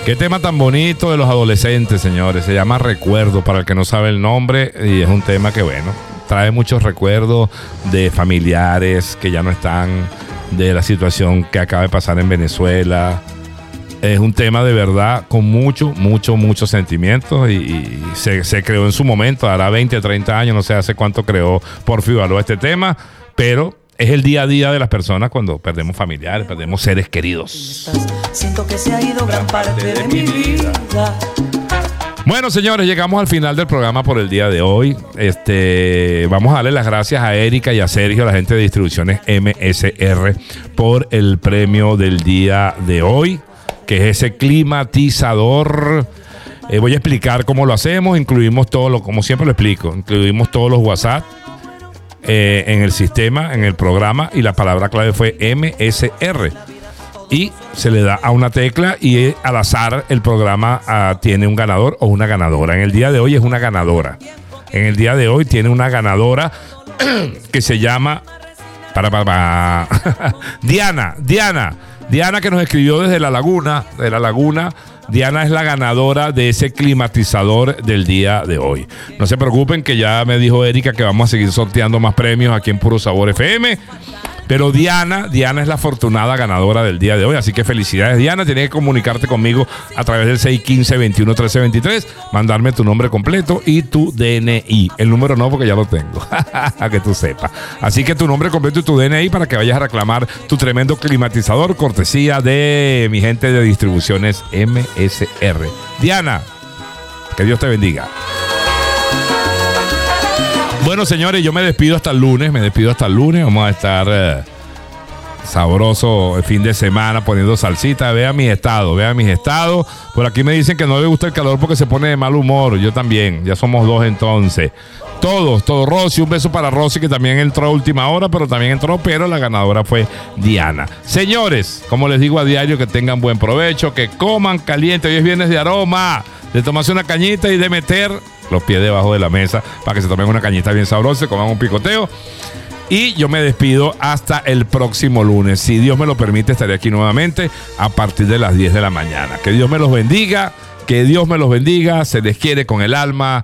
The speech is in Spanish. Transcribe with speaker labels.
Speaker 1: Qué tema tan bonito de los adolescentes, señores. Se llama Recuerdo, para el que no sabe el nombre, y es un tema que, bueno, trae muchos recuerdos de familiares que ya no están, de la situación que acaba de pasar en Venezuela. Es un tema de verdad con mucho sentimiento y se creó en su momento, hará 20, 30 años, no sé hace cuánto creó Porfirio Való este tema, pero es el día a día de las personas cuando perdemos familiares, perdemos seres queridos.
Speaker 2: Siento que se ha ido gran parte de mi vida.
Speaker 1: Bueno, señores, llegamos al final del programa por el día de hoy. Vamos a darle las gracias a Erika y a Sergio, la gente de Distribuciones MSR, por el premio del día de hoy, que es ese climatizador. Voy a explicar cómo lo hacemos. Incluimos como siempre lo explico, incluimos todos los WhatsApp en el sistema, en el programa, y la palabra clave fue MSR. Y se le da a una tecla y al azar el programa tiene un ganador o una ganadora. En el día de hoy es una ganadora. En el día de hoy tiene una ganadora que se llama Diana, que nos escribió desde La Laguna. De La Laguna. Diana es la ganadora de ese climatizador del día de hoy. No se preocupen, que ya me dijo Erika que vamos a seguir sorteando más premios aquí en Puro Sabor FM. Pero Diana es la afortunada ganadora del día de hoy. Así que felicidades, Diana. Tienes que comunicarte conmigo a través del 615-21-1323. Mandarme tu nombre completo y tu DNI. El número no, porque ya lo tengo. A que tú sepas. Así que tu nombre completo y tu DNI para que vayas a reclamar tu tremendo climatizador, cortesía de mi gente de Distribuciones MSR. Diana, que Dios te bendiga. Bueno, señores, yo me despido hasta el lunes. Vamos a estar sabroso el fin de semana poniendo salsita. Vea mis estados. Por aquí me dicen que no le gusta el calor porque se pone de mal humor. Yo también. Ya somos dos entonces. Todos. Rosy, un beso para Rosy, que también entró a última hora, pero la ganadora fue Diana. Señores, como les digo a diario, que tengan buen provecho, que coman caliente. Hoy es viernes de aroma, de tomarse una cañita y de meter los pies debajo de la mesa para que se tomen una cañita bien sabrosa, coman un picoteo. Y yo me despido hasta el próximo lunes. Si Dios me lo permite, estaré aquí nuevamente a partir de las 10 de la mañana. Que Dios me los bendiga. Se les quiere con el alma.